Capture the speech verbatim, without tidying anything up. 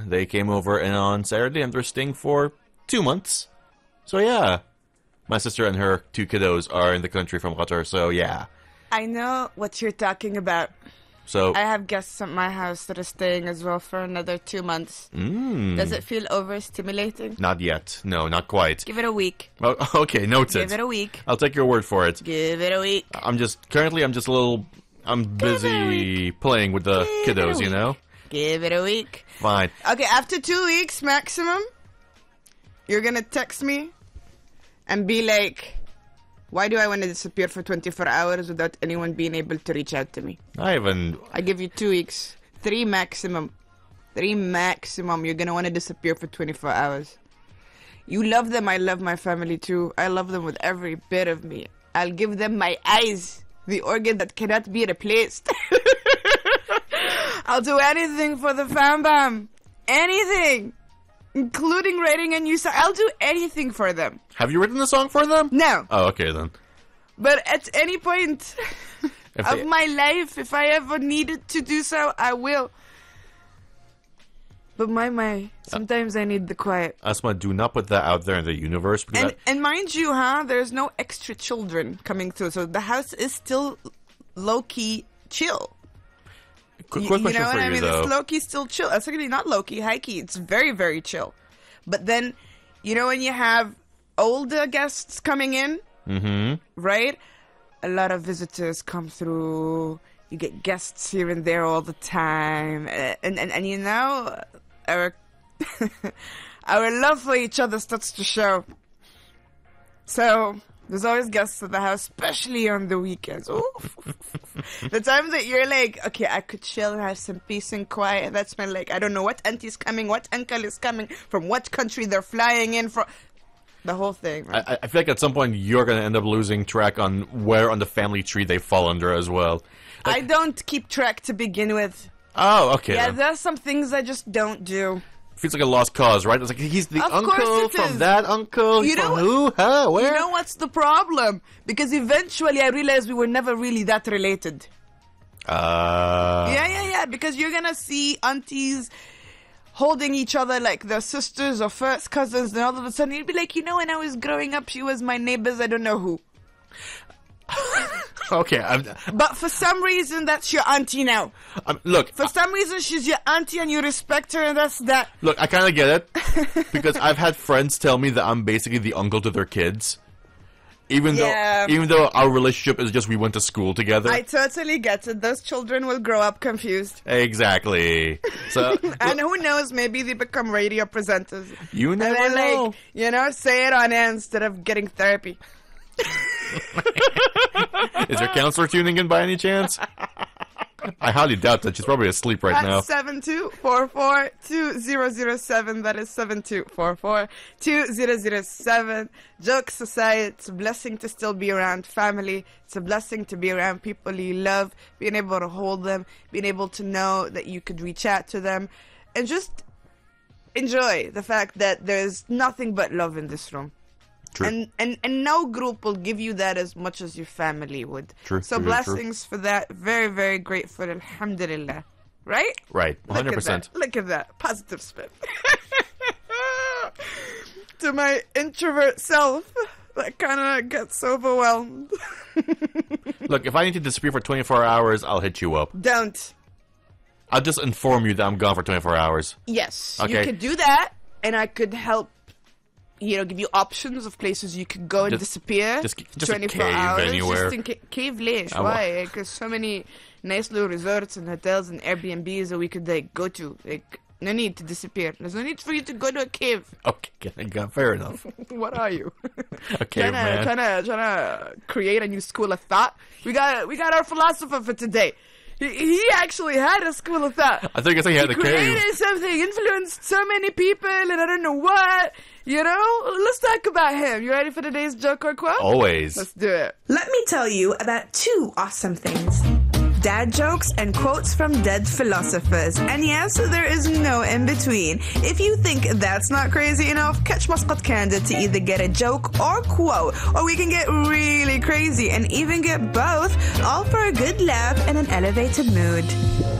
They came over and on Saturday, and they're staying for two months. So yeah, my sister and her two kiddos are in the country from Qatar. So yeah. I know what you're talking about. So I have guests at my house that are staying as well for another two months. Mm, Does it feel overstimulating? not yet. No, not quite. Give it a week. Oh, okay, noted. Give it a week. I'll take your word for it. Give it a week. I'm just currently I'm just a little I'm busy playing with the Give it a kiddos, you week. know. Give it a week. Fine. Okay, after two weeks maximum, you're gonna text me and be like, why do I want to disappear for twenty-four hours without anyone being able to reach out to me? I haven't. I give you two weeks. Three maximum. Three maximum. You're gonna want to disappear for twenty-four hours. You love them. I love my family too. I love them with every bit of me. I'll give them my eyes. The organ that cannot be replaced. I'll do anything for the fam bam. Anything. Including writing a new song. I'll do anything for them. Have you written a song for them? No. Oh, okay then. But at any point If of they- my life, if I ever needed to do so, I will. But my, my, sometimes I need the quiet. Asma, do not put that out there in the universe. Because And, I- and mind you, huh, there's no extra children coming through. So the house is still low-key chill. quick, You, quick you question know what for I you mean? though. It's low-key still chill. It's actually not low-key, high-key. It's very, very chill. But then, you know when you have older guests coming in, Mm-hmm. right? A lot of visitors come through. You get guests here and there all the time. Uh, And, and, and you know, our, our love for each other starts to show. So, there's always guests at the house, especially on the weekends. Oof. The time that you're like, okay, I could chill and have some peace and quiet. That's my, like, I don't know what auntie's coming, what uncle is coming, from what country they're flying in from. The whole thing. Right? I, I feel like at some point you're going to end up losing track on where on the family tree they fall under as well. I don't keep track to begin with. Oh, okay. Yeah, then. there's some things I just don't do. Feels like a lost cause, right? It's like he's the Of course uncle it from is. that uncle. You from know who? Huh? Where? You know what's the problem? Because eventually I realized we were never really that related. Uh, Yeah, yeah, yeah. Because you're gonna see aunties holding each other like they're sisters or first cousins, and all of a sudden you'd be like, you know, when I was growing up, she was my neighbor's, I don't know who. Okay. I'm, But for some reason, that's your auntie now. I'm, look, For some reason, she's your auntie and you respect her, and that's that. look. I kind of get it because I've had friends tell me that I'm basically the uncle to their kids, even Yeah. though even though our relationship is just we went to school together. I totally get it. Those children will grow up confused. Exactly. So And who knows, maybe they become radio presenters. you And never then, know. like, you know, say it on air instead of getting therapy. Is your counselor tuning in by any chance? I highly doubt that. She's probably asleep right now. That's seven two four four two zero zero seven. That is seven two four four two zero zero seven. Jokes aside, it's a blessing to still be around family. It's a blessing to be around people you love, being able to hold them, being able to know that you could reach out to them, and just enjoy the fact that there's nothing but love in this room. True. And, and and no group will give you that as much as your family would. True, So true, true, true. blessings for that. Very, very grateful. Alhamdulillah. Right? Right. one hundred percent. Look at that. Look at that. Positive spin. To my introvert self, that kind of gets overwhelmed. Look, if I need to disappear for twenty-four hours, I'll hit you up. Don't. I'll just inform you that I'm gone for twenty-four hours. Yes. Okay. You could do that, and I could help, you know, give you options of places you could go and Just- disappear. just- just a twenty-four cave hours. anywhere. Just in ca- cave Leish. I wa- Why? Because so many nice little resorts and hotels and Airbnbs that we could, like, go to. Like, no need to disappear. There's no need for you to go to a cave. Okay, okay, fair enough. What are you? Okay, trying to man. trying to trying to create a new school of thought. We got we got our philosopher for today. He, he actually had a school of thought. I think I said he had He a cave. created something, influenced so many people, and I don't know what. You know, let's talk about him. You ready for today's joke or quote? Always. Let's do it. Let me tell you about two awesome things. Dad jokes and quotes from dead philosophers. And yes, there is no in between. If you think that's not crazy enough, catch Muscat Candid to either get a joke or quote, or we can get really crazy and even get both, all for a good laugh and an elevated mood.